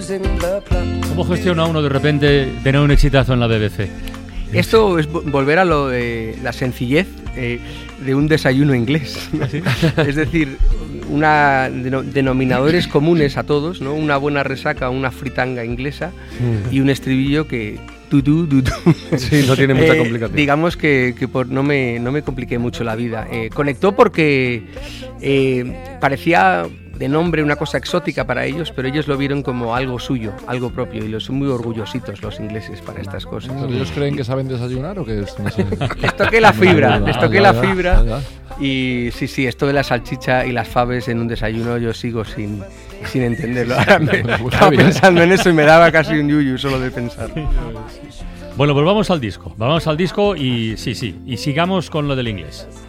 ¿Cómo gestiona uno de repente tener un exitazo en la BBC? Esto es volver a lo de la sencillez de un desayuno inglés. ¿Sí? Es decir, denominadores comunes a todos, ¿no? Una buena resaca, una fritanga inglesa y un estribillo que... Sí, no tiene mucha complicación. Digamos que no me compliqué mucho la vida. Conectó porque parecía de nombre una cosa exótica para ellos, pero ellos lo vieron como algo suyo, algo propio, y son muy orgullositos los ingleses para estas cosas. ¿Ellos creen que saben desayunar o qué es? No sé. Les toqué la fibra, y sí, esto de la salchicha y las faves en un desayuno yo sigo sin entenderlo. Ahora estaba pensando en eso y me daba casi un yuyu solo de pensar. Bueno, pues vamos al disco y sí, y sigamos con lo del inglés.